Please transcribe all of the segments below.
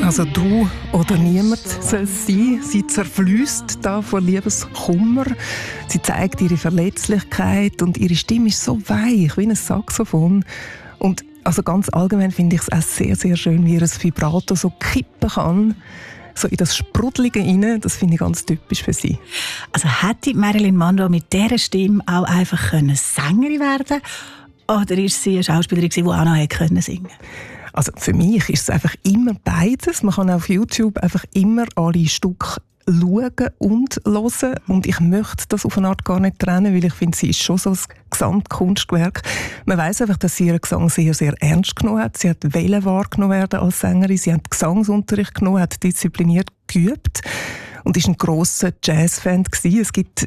Also du oder niemand soll es sein. Sie zerfließt da vor Liebeskummer. Sie zeigt ihre Verletzlichkeit und ihre Stimme ist so weich wie ein Saxophon. Und also ganz allgemein finde ich es auch sehr, sehr schön, wie ihr ein Vibrato so kippen kann. So in das Sprudelige rein, das finde ich ganz typisch für sie. Also hätte Marilyn Monroe mit dieser Stimme auch einfach Sängerin werden können? Oder ist sie eine Schauspielerin, die auch noch singen konnte? Also für mich ist es einfach immer beides. Man kann auf YouTube einfach immer alle Stücke schauen und hören. Und ich möchte das auf eine Art gar nicht trennen, weil ich finde, sie ist schon so ein Gesamtkunstwerk. Man weiss einfach, dass sie ihren Gesang sehr, sehr ernst genommen hat. Sie hat wahrgenommen werden als Sängerin. Sie hat Gesangsunterricht genommen, hat diszipliniert geübt. Und ist ein grosser Jazz-Fan gewesen.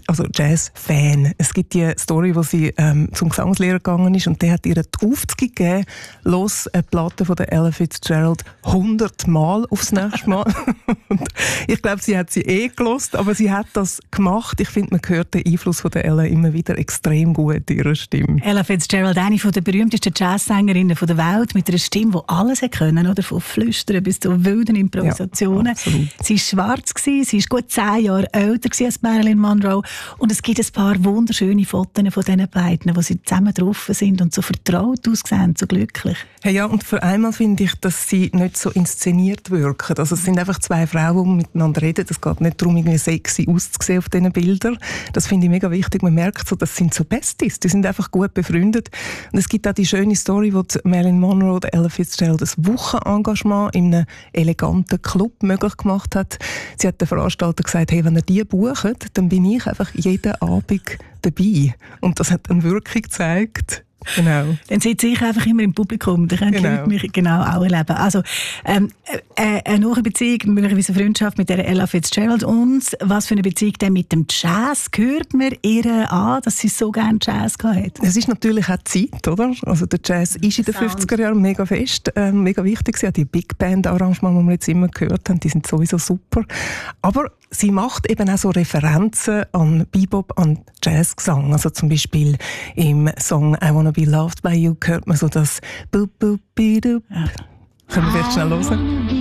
Es gibt die Story, wo sie zum Gesangslehrer gegangen ist und der hat ihr die Aufzug gegeben, los eine Platte von der Ella Fitzgerald 100 Mal aufs nächste Mal. Und ich glaube, sie hat sie gelost, aber sie hat das gemacht. Ich finde, man hört den Einfluss von der Ella immer wieder extrem gut in ihrer Stimme. Ella Fitzgerald, eine der berühmtesten Jazzsängerinnen der Welt, mit einer Stimme, die alles können, oder? Von Flüstern bis zu wilden Improvisationen. Ja, sie war schwarz, sie war gut 10 Jahre älter als Marilyn Monroe. Und es gibt ein paar wunderschöne Fotos von diesen beiden, wo sie zusammen drauf sind und so vertraut aussehen, so glücklich. Hey, ja, und für einmal finde ich, dass sie nicht so inszeniert wirken. Also es sind einfach zwei Frauen, die miteinander reden. Es geht nicht darum, irgendwie sexy auszusehen auf diesen Bildern. Das finde ich mega wichtig. Man merkt so, das sind so Besties. Die sind einfach gut befreundet. Und es gibt auch die schöne Story, wo Marilyn Monroe oder Ella Fitzgerald ein Wochenengagement in einem eleganten Club möglich gemacht hat. Sie hat den Veranstalter gesagt, hey, wenn ihr die bucht, dann bin ich einfach jeden Abend dabei. Und das hat eine Wirkung gezeigt. Genau. Dann sitze ich einfach immer im Publikum, da können die Leute mich genau auch erleben. Also eine neue Beziehung, möglicherweise eine Freundschaft mit der Ella Fitzgerald und was für eine Beziehung denn mit dem Jazz? Hört man ihr an, dass sie so gerne Jazz hat? Es ist natürlich auch Zeit, oder? Also der Jazz ist in den 50er Jahren mega fest, mega wichtig. Ja, die Big Band Arrangements, die wir jetzt immer gehört haben, die sind sowieso super. Aber sie macht eben auch so Referenzen an Bebop, an Jazzgesang. Also zum Beispiel im Song I Wanna Be Loved by You hört man so das Boop, Boop, Be, Doop. Können wir vielleicht schnell hören?